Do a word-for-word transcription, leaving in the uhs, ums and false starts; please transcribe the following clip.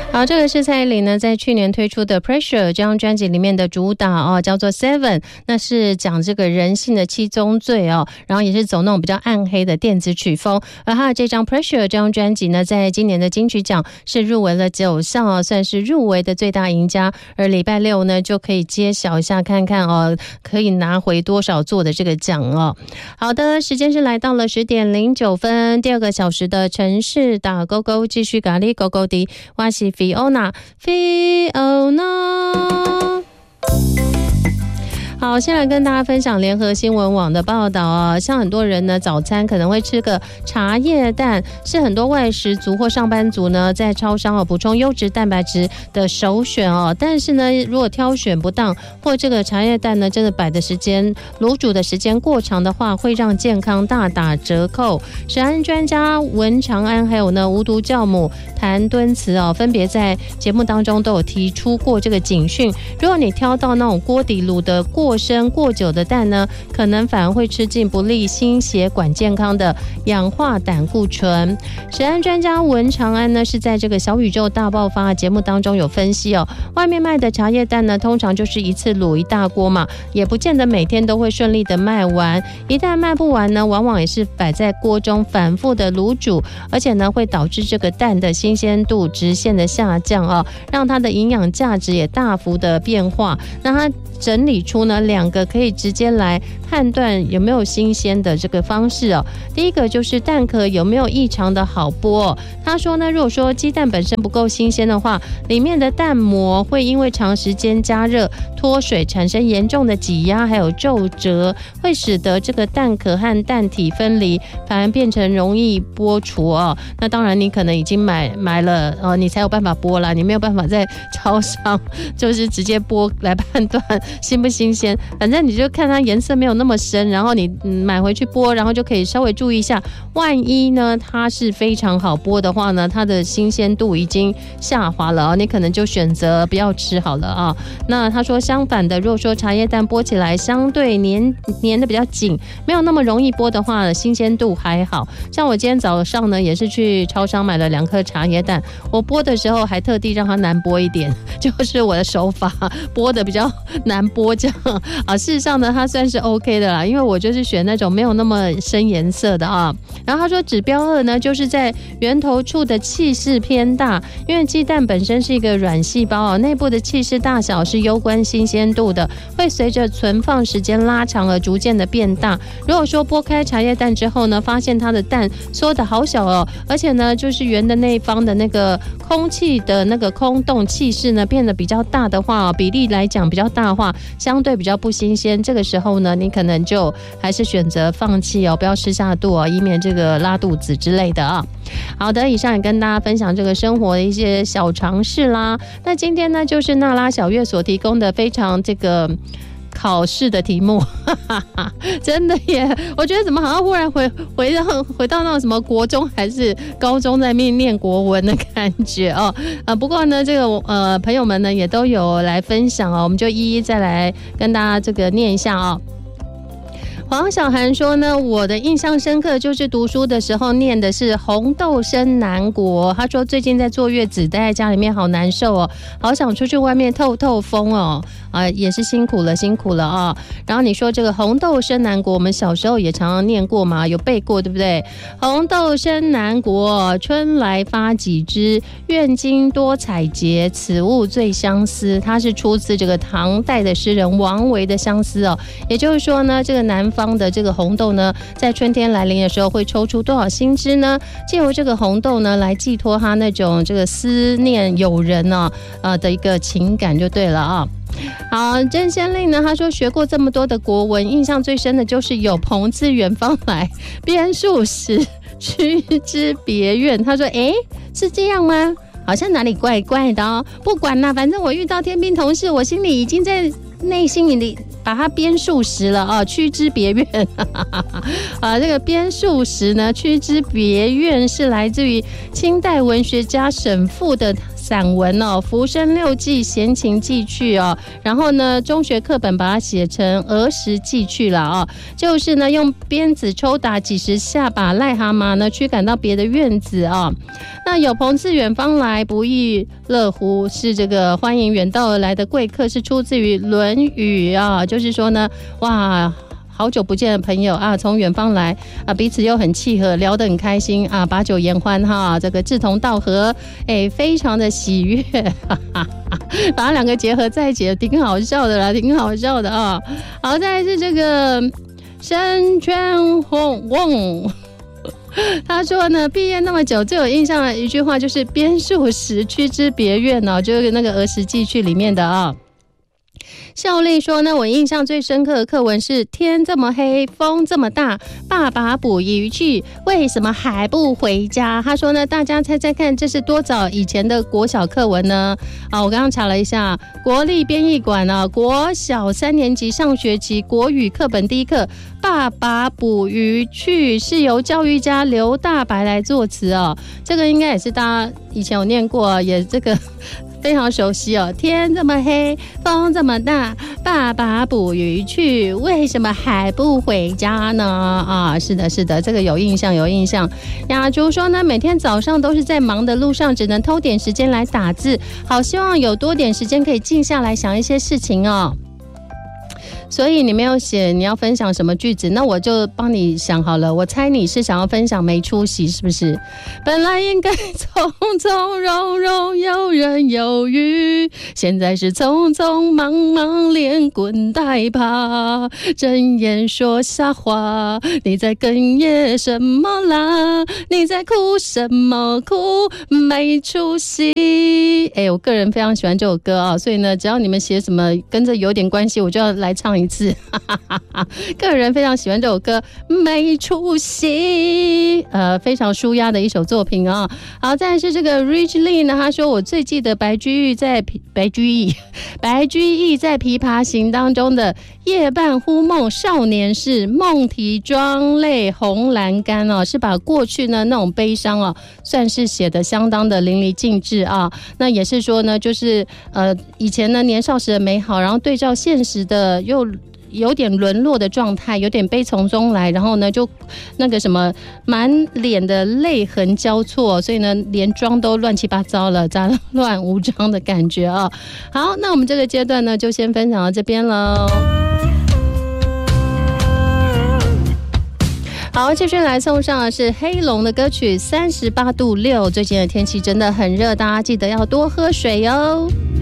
好，这个是蔡依林呢在去年推出的 Pressure 这张专辑里面的主打哦，叫做 Seven， 那是讲这个人性的七宗罪哦，然后也是走那种比较暗黑的电子曲风。而他的这张 Pressure 这张专辑呢，在今年的金曲奖是入围了九项哦，算是入围的最大赢家。而礼拜六呢就可以揭晓一下看看哦，可以拿回多少座的这个奖哦。好的，时间是来到了十点零九分，第二个小时的城市打勾勾继续咖喱勾勾的，我是Fiona Fiona。好，先来跟大家分享联合新闻网的报道啊，像很多人呢早餐可能会吃个茶叶蛋，是很多外食族或上班族呢在超商哦补充优质蛋白质的首选哦。但是呢，如果挑选不当，或这个茶叶蛋呢真的摆的时间卤煮的时间过长的话，会让健康大打折扣。食安专家文长安还有呢无毒教母谭敦慈哦，分别在节目当中都有提出过这个警讯。如果你挑到那种锅底卤的过深过久的蛋呢，可能反而会吃进不利心血管健康的氧化胆固醇。食安专家文长安呢是在这个小宇宙大爆发节目当中有分析哦，外面卖的茶叶蛋呢通常就是一次卤一大锅嘛，也不见得每天都会顺利的卖完，一旦卖不完呢，往往也是摆在锅中反复的卤煮，而且呢会导致这个蛋的新鲜度直线的下降哦，让它的营养价值也大幅的变化，让它整理出呢两个可以直接来判断有没有新鲜的这个方式哦。第一个就是蛋壳有没有异常的好剥哦。他说呢，如果说鸡蛋本身不够新鲜的话，里面的蛋膜会因为长时间加热脱水产生严重的挤压还有皱褶，会使得这个蛋壳和蛋体分离，反而变成容易剥除哦。那当然你可能已经买买了呃，你才有办法剥啦，你没有办法在超商就是直接剥来判断新不新鲜，反正你就看它颜色没有那么深，然后你买回去剥，然后就可以稍微注意一下，万一呢它是非常好剥的话呢，它的新鲜度已经下滑了、哦、你可能就选择不要吃好了啊。那他说相反的，如果说茶叶蛋剥起来相对黏黏的比较紧，没有那么容易剥的话，新鲜度还好。像我今天早上呢也是去超商买了两颗茶叶蛋，我剥的时候还特地让它难剥一点，就是我的手法剥的比较难剥这样啊。事实上呢它算是 OK 的啦，因为我就是选那种没有那么深颜色的啊。然后他说指标二呢就是在源头处的气势偏大，因为鸡蛋本身是一个软细胞啊，内部的气势大小是攸关新鲜度的，会随着存放时间拉长而逐渐的变大。如果说剥开茶叶蛋之后呢，发现它的蛋缩得好小哦，而且呢就是圆的那一方的那个空气的那个空洞气势呢变得比较大的话、哦、比例来讲比较大的话，相对比较不新鲜，这个时候呢你可能就还是选择放弃哦，不要吃下肚哦，以免这个拉肚子之类的啊。好的，以上也跟大家分享这个生活的一些小常识啦。那今天呢就是娜拉小月所提供的非常这个考试的题目真的耶，我觉得怎么好像忽然回回到回到那种什么国中还是高中在面念国文的感觉哦。呃，不过呢这个呃朋友们呢也都有来分享哦，我们就一一再来跟大家这个念一下哦。黄小涵说呢，我的印象深刻就是读书的时候念的是红豆生南国。他说最近在坐月子，待在家里面好难受哦，好想出去外面透透风哦。啊、呃，也是辛苦了，辛苦了啊、哦。然后你说这个红豆生南国，我们小时候也常常念过嘛，有背过对不对？红豆生南国，春来发几枝，愿君多采撷，此物最相思。它是出自这个唐代的诗人王维的相思哦。也就是说呢，这个南方的这个红豆呢，在春天来临的时候会抽出多少新枝呢？借由这个红豆呢，来寄托他那种这个思念友人呢、啊，呃的一个情感就对了啊。好，郑先令呢，他说学过这么多的国文，印象最深的就是有朋自远方来，编数时驱之别院。他说，哎，是这样吗？好像哪里怪怪的哦。不管啦，反正我遇到天兵同事，我心里已经在内心里把它编数十了啊，驱之别院啊，这个编数十呢，驱之别院是来自于清代文学家沈复的散文哦，《浮生六记》闲情记趣哦，然后呢，中学课本把它写成儿时记趣了哦，就是呢用鞭子抽打几十下，把癞蛤蟆呢驱赶到别的院子哦。那有朋自远方来，不亦乐乎，是这个欢迎远道而来的贵客，是出自于《论语》啊，就是说呢，哇。好久不见的朋友啊，从远方来啊，彼此又很契合，聊得很开心啊，把酒言欢哈，这个志同道合，哎，非常的喜悦，哈哈哈，把它两个结合在一起，挺好笑的啦，挺好笑的啊。好，再来是这个申圈红翁。他说呢，毕业那么久，最有印象的一句话就是“边数时驱之别院”哦，就是那个儿时记趣里面的啊。孝丽说呢，我印象最深刻的课文是天这么黑，风这么大，爸爸捕鱼去，为什么还不回家？他说呢，大家猜猜看，这是多早以前的国小课文呢？啊，我刚刚查了一下，国立编译馆啊，国小三年级上学期国语课本第一课，爸爸捕鱼去，是由教育家刘大白来作词哦。这个应该也是大家以前有念过，也这个。非常熟悉哦，天这么黑，风这么大，爸爸捕鱼去，为什么还不回家呢？啊，是的，是的，这个有印象，有印象。雅竹说呢，每天早上都是在忙的路上，只能偷点时间来打字，好希望有多点时间可以静下来想一些事情哦。所以你没有写你要分享什么句子，那我就帮你想好了。我猜你是想要分享没出息，是不是？本来应该从从容容游刃有余，现在是匆匆忙忙连滚带爬，睁眼说瞎话。你在哽咽什么啦？你在哭什么哭？没出息。哎，我个人非常喜欢这首歌啊，所以呢，只要你们写什么跟这有点关系，我就要来唱一次。个人非常喜欢这首歌，没出息，呃，非常舒压的一首作品啊。好，再来是这个 Rich Lee 呢，他说我最记得白居易在白居易白居易在《琵琶行》当中的夜半忽梦少年事，梦啼妆泪红阑干哦，是把过去呢那种悲伤哦，算是写得相当的淋漓尽致啊。那也是说呢，就是呃以前呢年少时的美好，然后对照现实的又有点沦落的状态，有点悲从中来，然后呢就那个什么满脸的泪痕交错，所以呢连妆都乱七八糟了，杂乱无章的感觉啊。好，那我们这个阶段呢就先分享到这边喽。好，继续来送上的是黑龙的歌曲三十八度六，最近的天气真的很热，大家记得要多喝水哦。